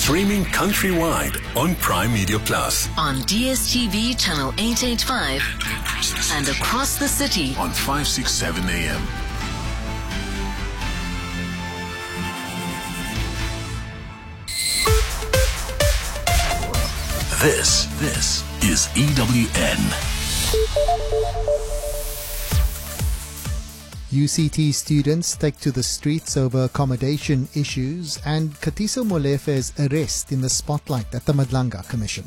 Streaming countrywide on Prime Media Plus. On DSTV channel 885 and across the city on 567 AM. This is EWN. UCT students take to the streets over accommodation issues and Katiso Molefe's arrest in the spotlight at the Madlanga Commission.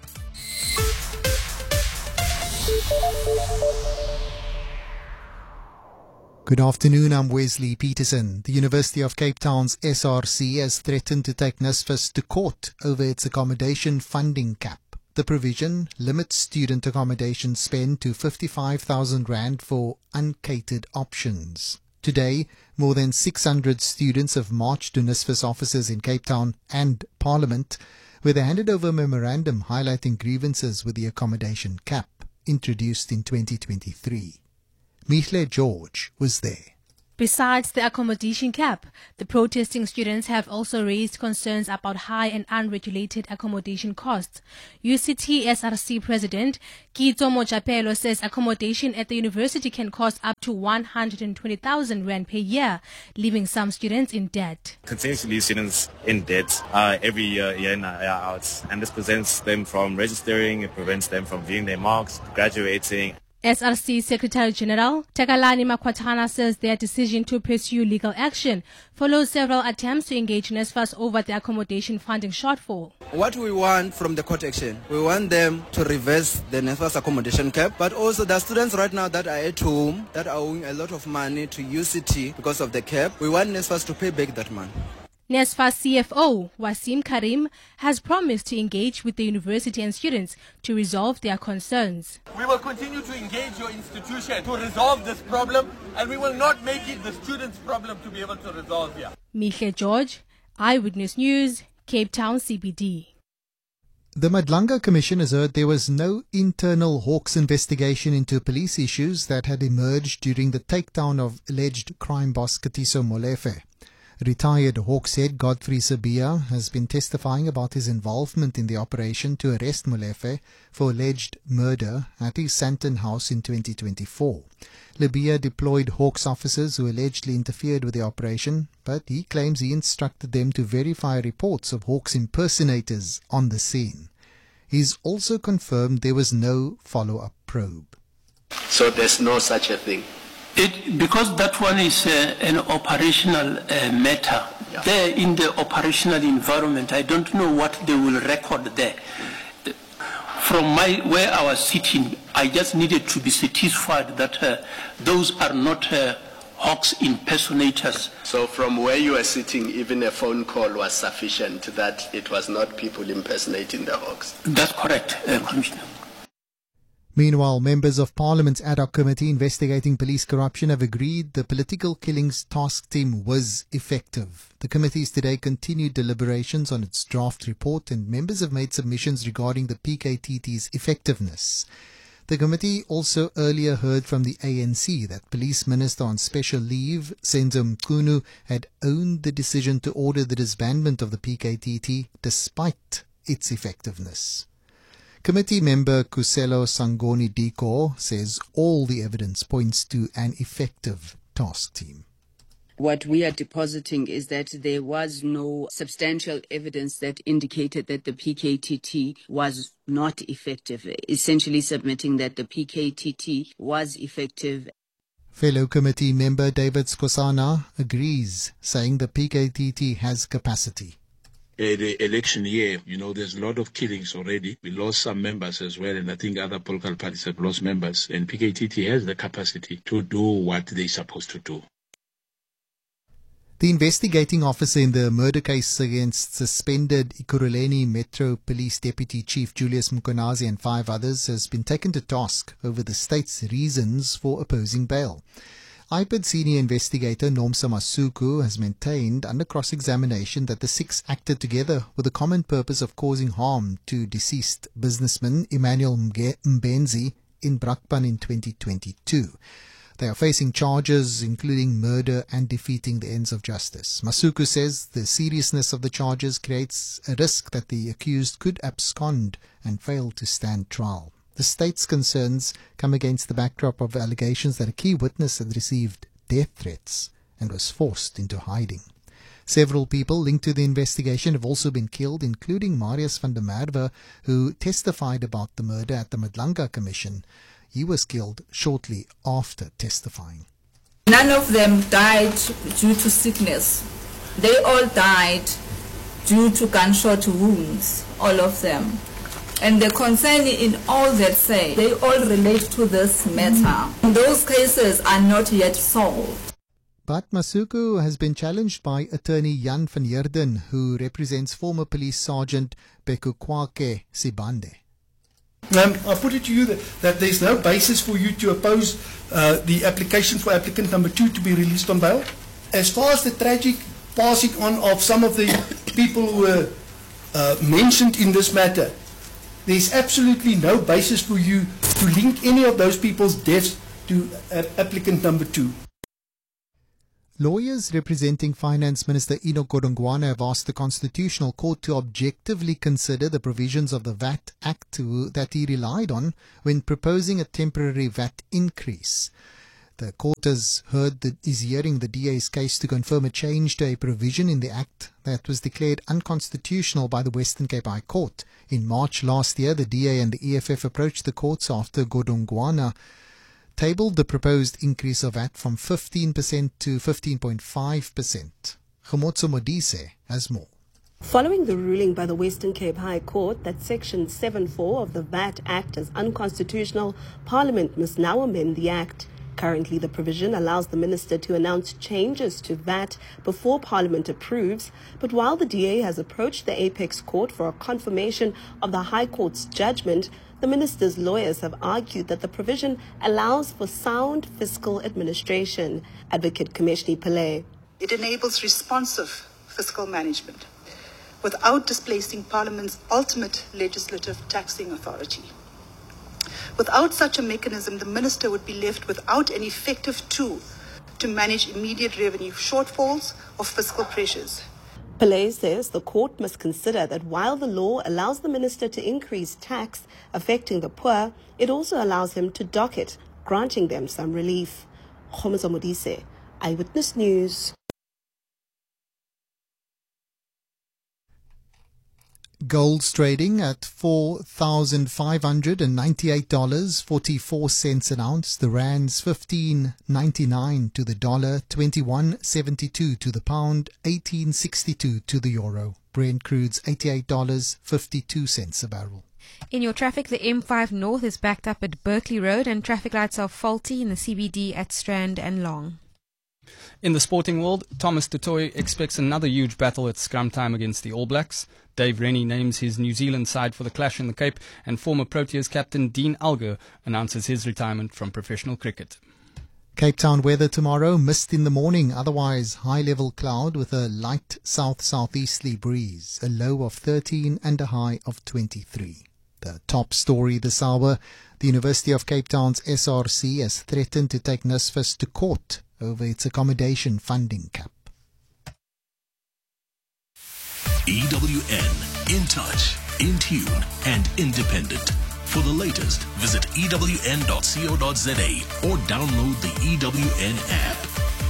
Good afternoon, I'm Wesley Peterson. The University of Cape Town's SRC has threatened to take NSFAS to court over its accommodation funding cap. The provision limits student accommodation spend to 55,000 Rand for uncatered options. Today, more than 600 students have marched to NSFAS offices in Cape Town and Parliament, where they handed over a memorandum highlighting grievances with the accommodation cap, introduced in 2023. Michle George was there. Besides the accommodation cap, the protesting students have also raised concerns about high and unregulated accommodation costs. UCT SRC President Kitso Mojapelo says accommodation at the university can cost up to 120,000 Rand per year, leaving some students in debt. Continuously students in debt every year in, year out, and this prevents them from registering, it prevents them from viewing their marks, graduating. SRC Secretary General Takalani Makwatana says their decision to pursue legal action follows several attempts to engage NSFAS over the accommodation funding shortfall. What we want from the court action, we want them to reverse the NSFAS accommodation cap, but also the students right now that are at home, that are owing a lot of money to UCT because of the cap, we want NSFAS to pay back that money. NSFAS CFO Wasim Karim has promised to engage with the university and students to resolve their concerns. We will continue to engage your institution to resolve this problem, and we will not make it the students' problem to be able to resolve here. Michle George, Eyewitness News, Cape Town CBD. The Madlanga Commission has heard there was no internal Hawks investigation into police issues that had emerged during the takedown of alleged crime boss Katiso Molefe. Retired Hawks head Godfrey Sabia has been testifying about his involvement in the operation to arrest Molefe for alleged murder at his Sandton house in 2024. Libya deployed Hawks officers who allegedly interfered with the operation, but he claims he instructed them to verify reports of Hawks impersonators on the scene. He's also confirmed there was no follow-up probe. So there's no such a thing? Because that one is an operational matter. Yeah. There in the operational environment, I don't know what they will record there. From where I was sitting, I just needed to be satisfied that those are not Hawks impersonators. So from where you were sitting, even a phone call was sufficient that it was not people impersonating the Hawks? That's correct, Commissioner. Meanwhile, members of Parliament's ad hoc committee investigating police corruption have agreed the political killings task team was effective. The committees today continued deliberations on its draft report, and members have made submissions regarding the PKTT's effectiveness. The committee also earlier heard from the ANC that Police Minister on special leave, Senzo Mchunu, had owned the decision to order the disbandment of the PKTT despite its effectiveness. Committee member Kuselo Sangoni Diko says all the evidence points to an effective task team. What we are depositing is that there was no substantial evidence that indicated that the PKTT was not effective, essentially submitting that the PKTT was effective. Fellow committee member David Skosana agrees, saying the PKTT has capacity. The election year, there's a lot of killings already. We lost some members as well, and I think other political parties have lost members. And PKTT has the capacity to do what they're supposed to do. The investigating officer in the murder case against suspended Ekurhuleni Metro Police Deputy Chief Julius Mkonazi and 5 others has been taken to task over the state's reasons for opposing bail. IPID senior investigator Nomsa Masuku has maintained under cross-examination that the 6 acted together with the common purpose of causing harm to deceased businessman Emmanuel Mbenzi in Brakpan in 2022. They are facing charges including murder and defeating the ends of justice. Masuku says the seriousness of the charges creates a risk that the accused could abscond and fail to stand trial. The state's concerns come against the backdrop of allegations that a key witness had received death threats and was forced into hiding. Several people linked to the investigation have also been killed, including Marius van der Merwe, who testified about the murder at the Madlanga Commission. He was killed shortly after testifying. None of them died due to sickness. They all died due to gunshot wounds, all of them. And the concern in all that say, they all relate to this matter. Those cases are not yet solved. But Masuku has been challenged by attorney Jan van Heerden, who represents former police sergeant Bekukwake Sibande. I put it to you that there's no basis for you to oppose the application for applicant number 2 to be released on bail. As far as the tragic passing on of some of the people who were mentioned in this matter, there's absolutely no basis for you to link any of those people's deaths to applicant number 2. Lawyers representing Finance Minister Enoch Godongwana have asked the Constitutional Court to objectively consider the provisions of the VAT Act that he relied on when proposing a temporary VAT increase. The court is hearing the DA's case to confirm a change to a provision in the Act that was declared unconstitutional by the Western Cape High Court. In March last year, the DA and the EFF approached the courts after Godongwana tabled the proposed increase of VAT from 15% to 15.5%. Khomotso Modise has more. Following the ruling by the Western Cape High Court that Section 7.4 of the VAT Act is unconstitutional, Parliament must now amend the Act. Currently, the provision allows the minister to announce changes to VAT before Parliament approves, but while the DA has approached the Apex Court for a confirmation of the High Court's judgment, the minister's lawyers have argued that the provision allows for sound fiscal administration. Advocate Kameshni Pillay. It enables responsive fiscal management without displacing Parliament's ultimate legislative taxing authority. Without such a mechanism, the minister would be left without an effective tool to manage immediate revenue shortfalls or fiscal pressures. Pillay says the court must consider that while the law allows the minister to increase tax affecting the poor, it also allows him to dock it, granting them some relief. Khomotso Modise, Eyewitness News. Gold's trading at $4,598.44 an ounce. The rand's 15.99 to the dollar, 21.72 to the pound, 18.62 to the euro. Brent crude's $88.52 a barrel. In your traffic, the M5 North is backed up at Berkeley Road and traffic lights are faulty in the CBD at Strand and Long. In the sporting world, Thomas du Toit expects another huge battle at scrum time against the All Blacks. Dave Rennie names his New Zealand side for the clash in the Cape, and former Proteas captain Dean Alger announces his retirement from professional cricket. Cape Town weather tomorrow, mist in the morning, otherwise high-level cloud with a light south-southeasterly breeze, a low of 13 and a high of 23. The top story this hour, the University of Cape Town's SRC has threatened to take NSFAS to court over its accommodation funding cap. EWN, in touch, in tune, and independent. For the latest, visit ewn.co.za or download the EWN app.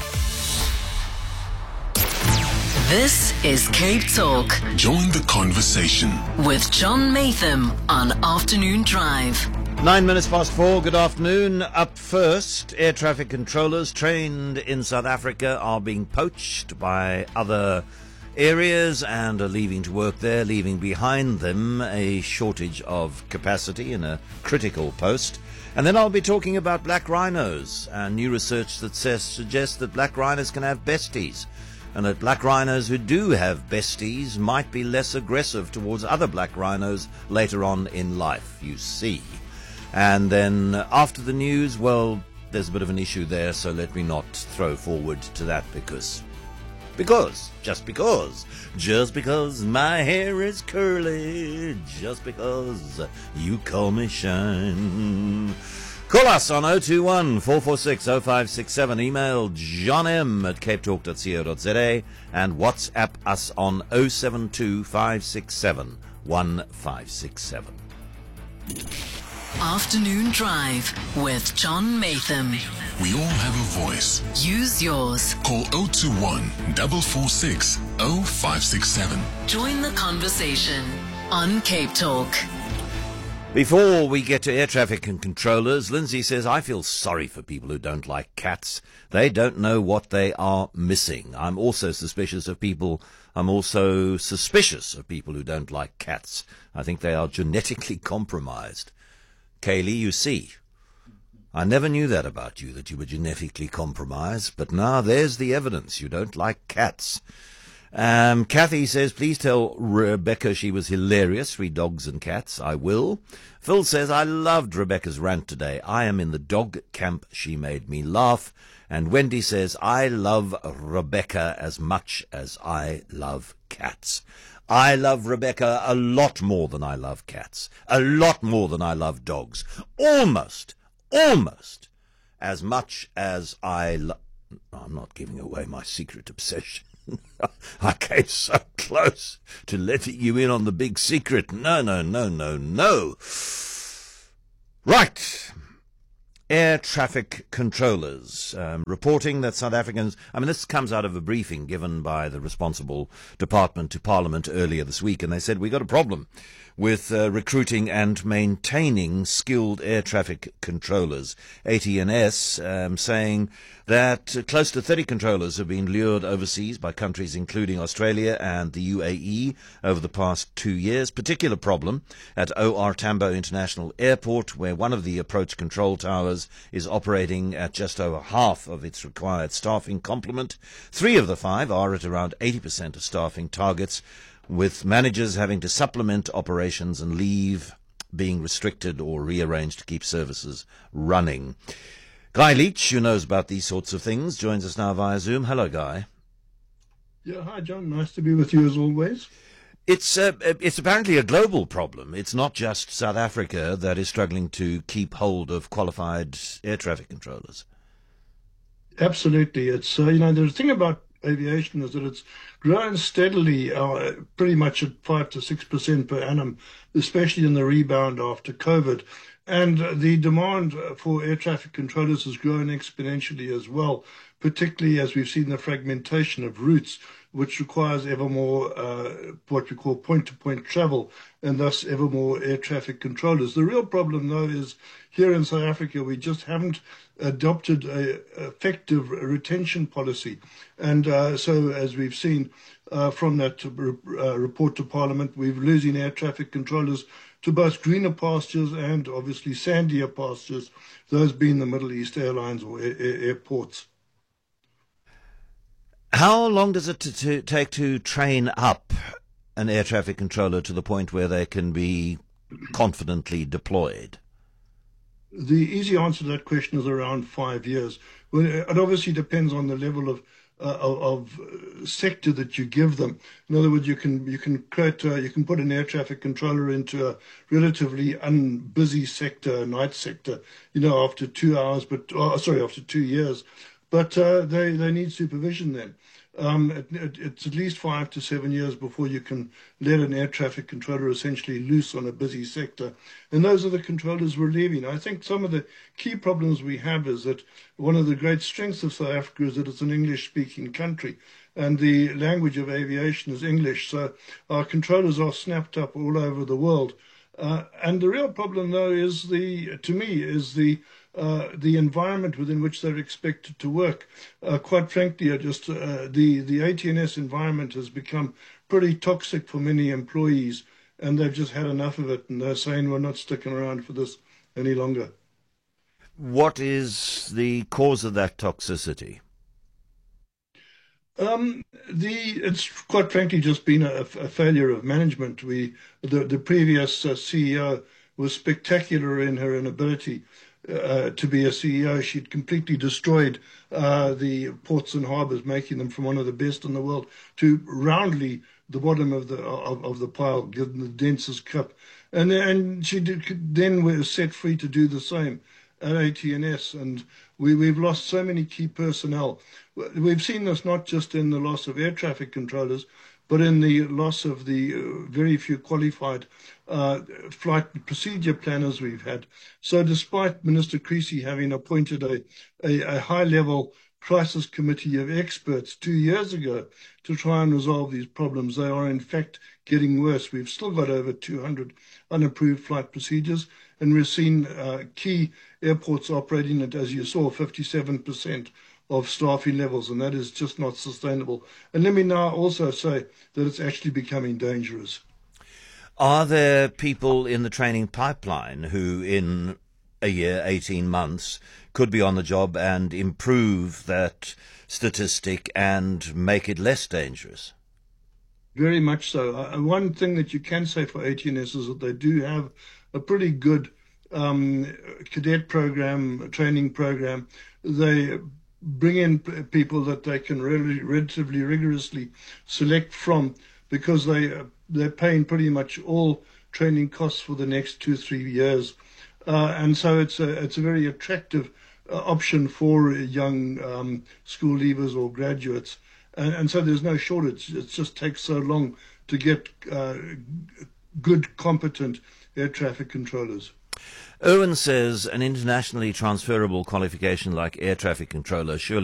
This is Cape Talk. Join the conversation with John Matham on Afternoon Drive. 9 minutes past 4, good afternoon. Up first, air traffic controllers trained in South Africa are being poached by other areas and are leaving to work there, leaving behind them a shortage of capacity in a critical post. And then I'll be talking about black rhinos and new research that suggests that black rhinos can have besties, and that black rhinos who do have besties might be less aggressive towards other black rhinos later on in life, you see. And then after the news, well, there's a bit of an issue there, so let me not throw forward to that just because my hair is curly, just because you call me Shine. Call us on 021 446 0567. Email johnm@capetalk.co.za and WhatsApp us on 072 567 1567. Afternoon Drive with John Matham. We all have a voice. Use yours. Call 021 446 0567. Join the conversation on Cape Talk. Before we get to air traffic and controllers, Lindsay says, I feel sorry for people who don't like cats. They don't know what they are missing. I'm also suspicious of people who don't like cats. I think they are genetically compromised. Kaylee, you see, I never knew that about you, that you were genetically compromised, but now there's the evidence. You don't like cats. Kathy says, please tell Rebecca she was hilarious. Read Dogs and Cats. I will. Phil says, I loved Rebecca's rant today. I am in the dog camp. She made me laugh. And Wendy says, I love Rebecca as much as I love cats. I love Rebecca a lot more than I love cats. A lot more than I love dogs. Almost as much as I love... I'm not giving away my secret obsession. I came so close to letting you in on the big secret. No. Right. Air traffic controllers reporting that South Africans... this comes out of a briefing given by the responsible department to Parliament earlier this week, and they said we got a problem with recruiting and maintaining skilled air traffic controllers. ATNS saying that close to 30 controllers have been lured overseas by countries including Australia and the UAE over the past 2 years. Particular problem at OR Tambo International Airport, where one of the approach control towers is operating at just over half of its required staffing complement. 3 of the 5 are at around 80% of staffing targets, with managers having to supplement operations and leave being restricted or rearranged to keep services running. Guy Leach, who knows about these sorts of things, joins us now via Zoom. Hello, Guy. Yeah, hi, John. Nice to be with you as always. It's apparently a global problem. It's not just South Africa that is struggling to keep hold of qualified air traffic controllers. Absolutely. It's, the thing about aviation is that it's grown steadily, pretty much at 5 to 6% per annum, especially in the rebound after COVID. And the demand for air traffic controllers has grown exponentially as well, particularly as we've seen the fragmentation of routes, which requires ever more what we call point-to-point travel, and thus ever more air traffic controllers. The real problem, though, is here in South Africa, we just haven't adopted an effective retention policy. And so, as we've seen from that report to Parliament, we're losing air traffic controllers to both greener pastures and obviously sandier pastures, those being the Middle East airlines or airports. How long does it take to train up an air traffic controller to the point where they can be confidently deployed? The easy answer to that question is around 5 years. Well, it obviously depends on the level of sector that you give them. In other words, you can put an air traffic controller into a relatively unbusy sector, night sector, after 2 hours, after 2 years. But they need supervision then. It's at least 5 to 7 years before you can let an air traffic controller essentially loose on a busy sector. And those are the controllers we're leaving. I think some of the key problems we have is that one of the great strengths of South Africa is that it's an English-speaking country, and the language of aviation is English. So our controllers are snapped up all over the world. And the real problem, though, is the environment within which they're expected to work. Quite frankly, the ATNS environment has become pretty toxic for many employees, and they've just had enough of it, and they're saying we're not sticking around for this any longer. What is the cause of that toxicity? It's quite frankly just been a failure of management. The previous CEO was spectacular in her inability to be a CEO. She'd completely destroyed the ports and harbours, making them from one of the best in the world to roundly the bottom of the pile, given the densest cup. And she then was set free to do the same. at ATNS, and we've lost so many key personnel. We've seen this not just in the loss of air traffic controllers, but in the loss of the very few qualified flight procedure planners we've had. So despite Minister Creasy having appointed a high-level crisis committee of experts 2 years ago to try and resolve these problems, they are in fact getting worse. We've still got over 200 unapproved flight procedures, and we've seen key airports operating at, as you saw, 57% of staffing levels, and that is just not sustainable. And let me now also say that it's actually becoming dangerous. Are there people in the training pipeline who in a year, 18 months, could be on the job and improve that statistic and make it less dangerous? Very much so. One thing that you can say for ATNS is that they do have a pretty good cadet program, training program. They bring in people that they can really relatively rigorously select from, because they're paying pretty much all training costs for the next 2-3 years. And so it's a very attractive option for young school leavers or graduates. And so there's no shortage. It just takes so long to get good, competent air traffic controllers. Owen says an internationally transferable qualification like air traffic controller surely